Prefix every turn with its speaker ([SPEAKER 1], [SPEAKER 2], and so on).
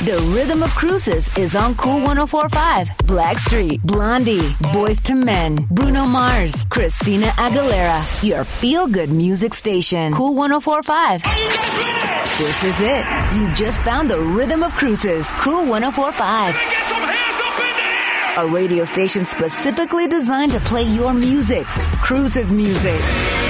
[SPEAKER 1] The Rhythm of Cruises is on Cool 104.5. Blackstreet, Blondie, Boys to Men, Bruno Mars, Christina Aguilera. Your feel-good music station. Cool 104.5. This is it. You just found the Rhythm of Cruises. Cool 104.5. A radio station specifically designed to play your music. Cruises music.